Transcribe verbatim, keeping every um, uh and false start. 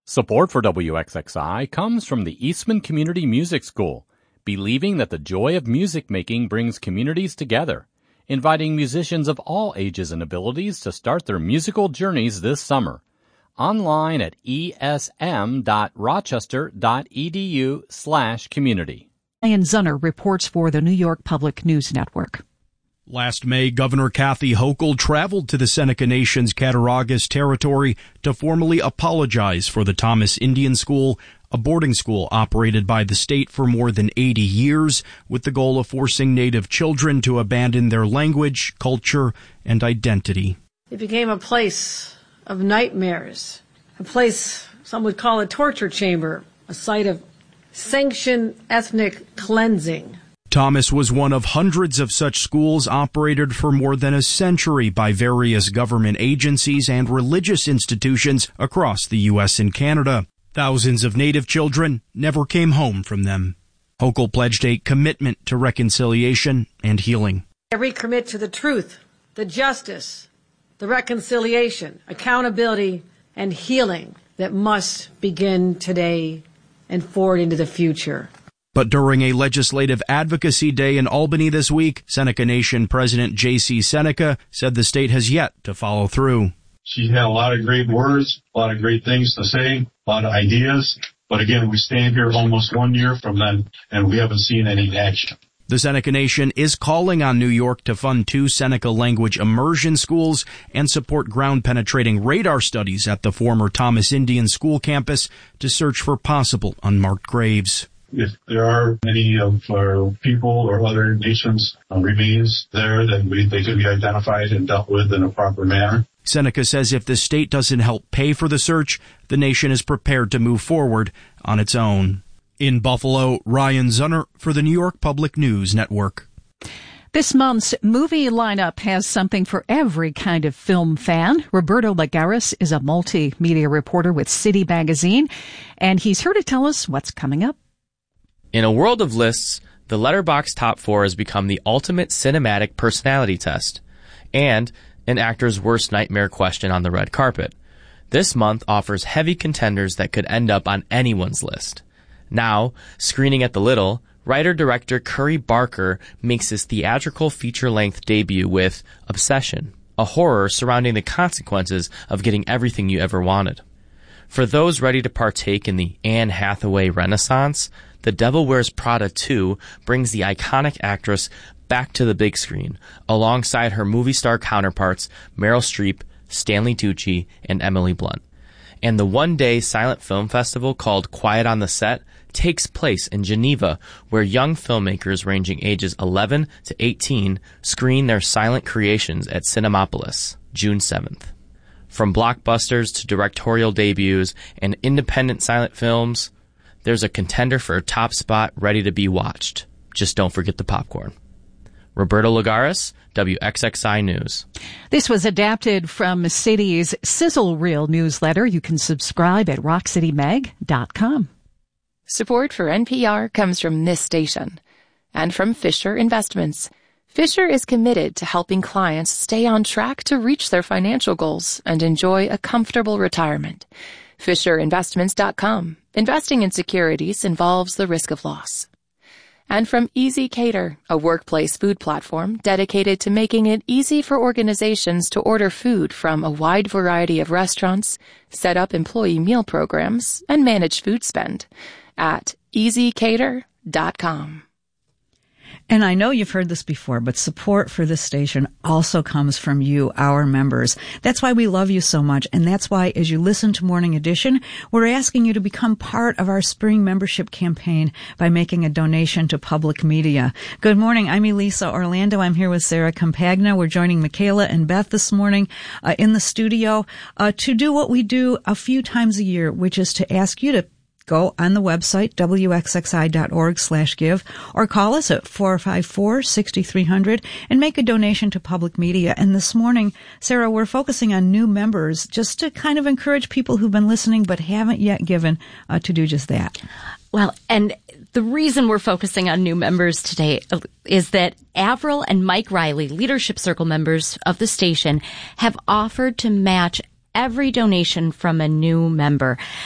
Support for W X X I comes from the Eastman Community Music School, believing that the joy of music making brings communities together, inviting musicians of all ages and abilities to start their musical journeys this summer. Online at esm.rochester.edu slash community. Ryan Zunner reports for the New York Public News Network. Last May, Governor Kathy Hochul traveled to the Seneca Nation's Cattaraugus territory to formally apologize for the Thomas Indian School, a boarding school operated by the state for more than eighty years, with the goal of forcing Native children to abandon their language, culture, and identity. It became a place of nightmares, a place some would call a torture chamber, a site of sanctioned ethnic cleansing. Thomas was one of hundreds of such schools operated for more than a century by various government agencies and religious institutions across the U S and Canada. Thousands of Native children never came home from them. Hochul pledged a commitment to reconciliation and healing. I recommit to the truth, the justice, the reconciliation, accountability, and healing that must begin today and forward into the future. But during a legislative advocacy day in Albany this week, Seneca Nation President J C Seneca said the state has yet to follow through. She had a lot of great words, a lot of great things to say, a lot of ideas. But again, we stand here almost one year from then, and we haven't seen any action. The Seneca Nation is calling on New York to fund two Seneca language immersion schools and support ground-penetrating radar studies at the former Thomas Indian School campus to search for possible unmarked graves. If there are any of our people or other nations' uh, remains there, then we, they can be identified and dealt with in a proper manner. Seneca says if the state doesn't help pay for the search, the nation is prepared to move forward on its own. In Buffalo, Ryan Zunner for the New York Public News Network. This month's movie lineup has something for every kind of film fan. Roberto Lagares is a multimedia reporter with City Magazine, and he's here to tell us what's coming up. In a world of lists, the Letterboxd Top four has become the ultimate cinematic personality test and an actor's worst nightmare question on the red carpet. This month offers heavy contenders that could end up on anyone's list. Now, screening at the Little, writer-director Curry Barker makes his theatrical feature-length debut with Obsession, a horror surrounding the consequences of getting everything you ever wanted. For those ready to partake in the Anne Hathaway renaissance, The Devil Wears Prada two brings the iconic actress back to the big screen, alongside her movie star counterparts Meryl Streep, Stanley Tucci, and Emily Blunt. And the one-day silent film festival called Quiet on the Set takes place in Geneva, where young filmmakers ranging ages eleven to eighteen screen their silent creations at Cinemapolis, June seventh. From blockbusters to directorial debuts and independent silent films, there's a contender for a top spot ready to be watched. Just don't forget the popcorn. Roberto Lagares, W X X I News. This was adapted from City's Sizzle Reel newsletter. You can subscribe at rock city mag dot com. Support for N P R comes from this station and from Fisher Investments. Fisher is committed to helping clients stay on track to reach their financial goals and enjoy a comfortable retirement. Fisher Investments dot com. Investing in securities involves the risk of loss. And from Easy Cater, a workplace food platform dedicated to making it easy for organizations to order food from a wide variety of restaurants, set up employee meal programs, and manage food spend at easy cater dot com. And I know you've heard this before, but support for this station also comes from you, our members. That's why we love you so much. And that's why, as you listen to Morning Edition, we're asking you to become part of our spring membership campaign by making a donation to public media. Good morning. I'm Elisa Orlando. I'm here with Sarah Compagna. We're joining Michaela and Beth this morning uh, in the studio uh, to do what we do a few times a year, which is to ask you to go on the website, W X X I dot org slash give, or call us at four five four, six three zero zero and make a donation to public media. And this morning, Sarah, we're focusing on new members just to kind of encourage people who've been listening but haven't yet given uh, to do just that. Well, and the reason we're focusing on new members today is that Avril and Mike Riley, Leadership Circle members of the station, have offered to match every donation from a new member.